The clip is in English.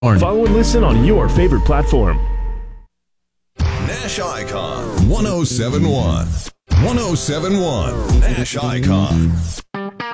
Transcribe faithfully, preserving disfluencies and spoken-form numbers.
Follow and listen on your favorite platform. Nash Icon one oh seven point one. one oh seven point one Nash Icon.